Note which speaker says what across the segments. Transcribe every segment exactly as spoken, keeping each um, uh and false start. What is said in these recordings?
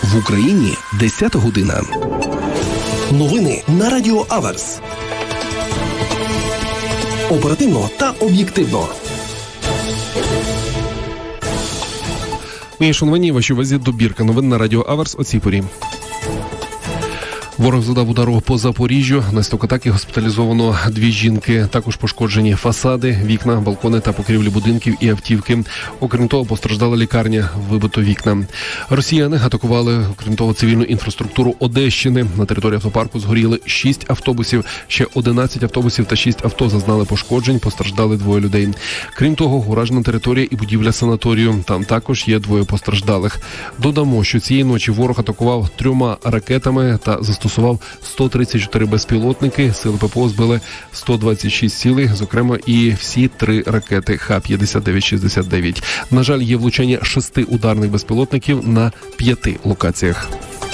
Speaker 1: В Україні десята година. Новини на Радіо Аверс. Оперативно та об'єктивно.
Speaker 2: Мої шановні, вашій увазі добірка новин на Радіо Аверс о цій порі. Ворог завдав удару по Запоріжжю. Наслідок атаки госпіталізовано дві жінки. Також пошкоджені фасади, вікна, балкони та покрівлі будинків і автівки. Окрім того, постраждала лікарня, вибито вікна. Росіяни атакували, окрім того, цивільну інфраструктуру Одещини. На території автопарку згоріли шість автобусів. Ще одинадцять автобусів та шість авто зазнали пошкоджень. Постраждали двоє людей. Крім того, уражена територія і будівля санаторію. Там також є двоє постраждалих. Додамо, що цієї ночі ворог атакував трьома ракетами та застосував Застосував сто тридцять чотири безпілотники, сили ППО збили сто двадцять шість цілей, зокрема і всі три ракети Х п'ятдесят дев'ять шістдесят дев'ять. На жаль, є влучання шести ударних безпілотників на п'яти локаціях.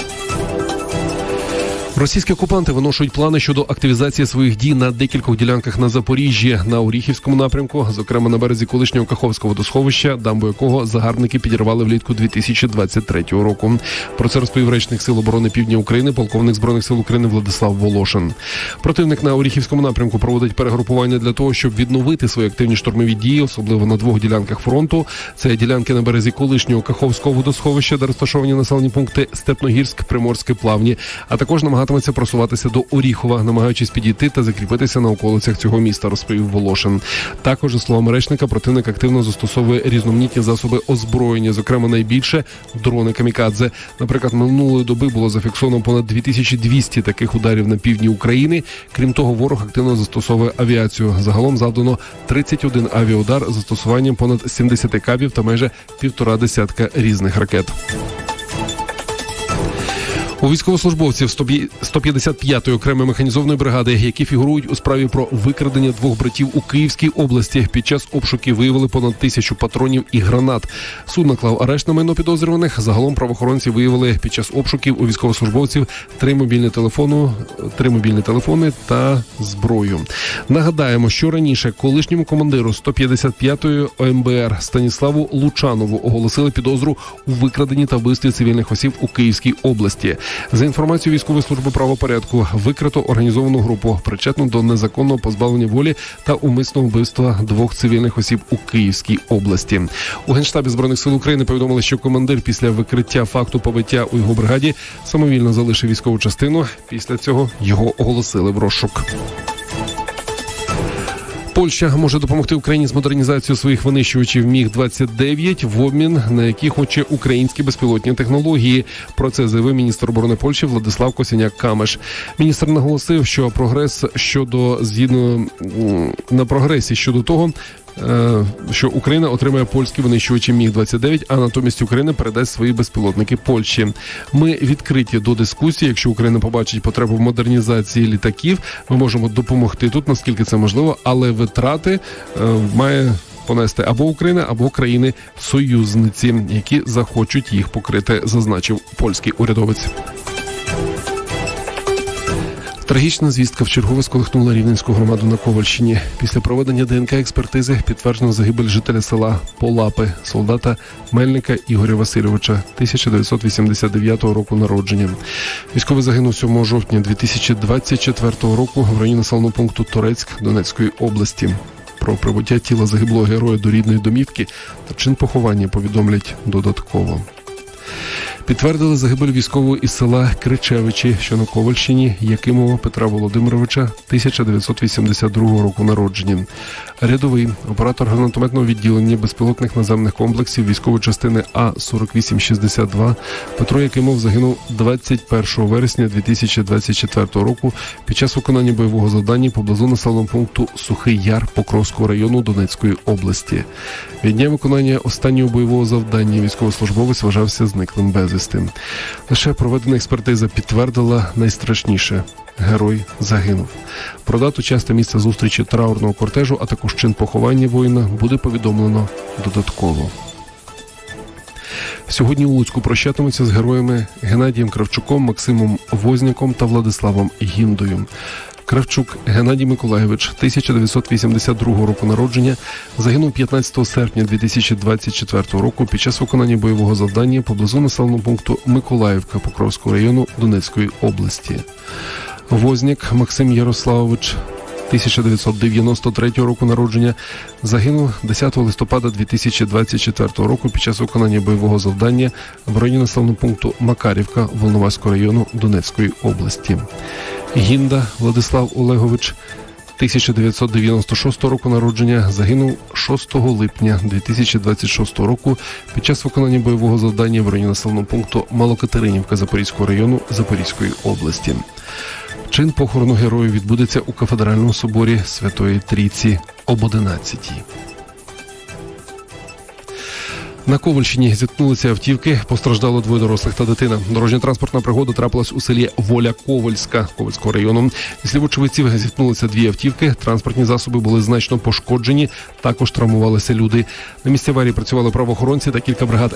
Speaker 2: Російські окупанти виношують плани щодо активізації своїх дій на декількох ділянках на Запоріжжі, на Оріхівському напрямку, зокрема на березі колишнього Каховського водосховища, дамбу якого загарбники підірвали влітку дві тисячі двадцять третього року. Про це розповів речник Сил оборони Півдня України, полковник Збройних сил України Владислав Волошин. Противник на Оріхівському напрямку проводить перегрупування для того, щоб відновити свої активні штурмові дії, особливо на двох ділянках фронту. Це ділянки на березі колишнього Каховського водосховища, де розташовані населені пункти Степногірськ, Приморське, Плавні, а також намагатися просуватися до Оріхова, намагаючись підійти та закріпитися на околицях цього міста, розповів Волошин. Також, за словами речника, противник активно застосовує різноманітні засоби озброєння, зокрема найбільше дрони камікадзе. Наприклад, минулої доби було зафіксовано понад дві тисячі двісті таких ударів на півдні України. Крім того, ворог активно застосовує авіацію. Загалом завдано тридцять один авіаудар з застосуванням понад сімдесят кабів та майже півтора десятка різних ракет. У військовослужбовців сто п'ятдесят п'ятої окремої механізованої бригади, які фігурують у справі про викрадення двох братів у Київській області, під час обшуків виявили понад тисячу патронів і гранат. Суд наклав арешт на майно підозрюваних. Загалом правоохоронці виявили під час обшуків у військовослужбовців три мобільні телефони, три мобільні телефони та зброю. Нагадаємо, що раніше колишньому командиру сто п'ятдесят п'ятої о ем бе ер Станіславу Лучанову оголосили підозру у викраденні та вбивстві цивільних осіб у Київській області. За інформацією військової служби правопорядку, викрито організовану групу, причетну до незаконного позбавлення волі та умисного вбивства двох цивільних осіб у Київській області. У Генштабі Збройних сил України повідомили, що командир після викриття факту побиття у його бригаді самовільно залишив військову частину. Після цього його оголосили в розшук. Польща може допомогти Україні з модернізацією своїх винищувачів Міг двадцять дев'ять, в обмін на які хоче українські безпілотні технології. Про це заявив міністр оборони Польщі Владислав Косіняк-Камеш. Міністр наголосив, що прогрес щодо згідно на прогресі щодо того, що Україна отримає польські винищувачі Міг двадцять дев'ять, а натомість Україна передасть свої безпілотники Польщі. Ми відкриті до дискусії. Якщо Україна побачить потребу в модернізації літаків, ми можемо допомогти тут, наскільки це можливо, але витрати е, має понести або Україна, або країни-союзниці, які захочуть їх покрити, зазначив польський урядовець. Трагічна звістка вчергове сколихнула Рівненську громаду на Ковальщині. Після проведення де ен ка-експертизи підтверджено загибель жителя села Полапи, солдата Мельника Ігоря Васильовича, тисяча дев'ятсот вісімдесят дев'ятого року народження. Військовий загинув сьомого жовтня дві тисячі двадцять четвертого року в районі населеного пункту Торецьк Донецької області. Про прибуття тіла загиблого героя до рідної домівки та чин поховання повідомлять додатково. Підтвердили загибель військового із села Кричевичі, що на Ковальщині, Якимова Петра Володимировича, тисяча дев'ятсот вісімдесят другого року народження. Рядовий, оператор гранатометного відділення безпілотних наземних комплексів військової частини А сорок вісім шістдесят два Петро Якимов загинув двадцять першого вересня дві тисячі двадцять четвертого року під час виконання бойового завдання поблизу населеного пункту Сухий Яр Покровського району Донецької області. Від дня виконання останнього бойового завдання військовослужбовець вважався зниклим безвісти. Лише проведена експертиза підтвердила найстрашніше – герой загинув. Про дату, час та місце зустрічі траурного кортежу, а також чин поховання воїна буде повідомлено додатково. Сьогодні у Луцьку прощатимуться з героями Геннадієм Кравчуком, Максимом Возняком та Владиславом Гіндою. Кравчук Геннадій Миколайович, тисяча дев'ятсот вісімдесят другого року народження, загинув п'ятнадцятого серпня дві тисячі двадцять четвертого року під час виконання бойового завдання поблизу населеного пункту Миколаївка Покровського району Донецької області. Вознік Максим Ярославович, тисяча дев'ятсот дев'яносто третього року народження, загинув десятого листопада дві тисячі двадцять четвертого року під час виконання бойового завдання в районі населеного пункту Макарівка Волноваського району Донецької області. Гінда Владислав Олегович, тисяча дев'ятсот дев'яносто шостого року народження, загинув шостого липня дві тисячі двадцять шостого року під час виконання бойового завдання в районі населеного пункту Малокатеринівка Запорізького району Запорізької області. Чин похорону героїв відбудеться у Кафедральному соборі Святої Трійці об одинадцятій. На Ковальщині зіткнулися автівки, постраждало двоє дорослих та дитина. Дорожньо-транспортна пригода трапилась у селі Воля Ковальська Ковальського району. Зі слів очевидців, зіткнулися дві автівки, транспортні засоби були значно пошкоджені, також травмувалися люди. На місці аварії працювали правоохоронці та кілька бригад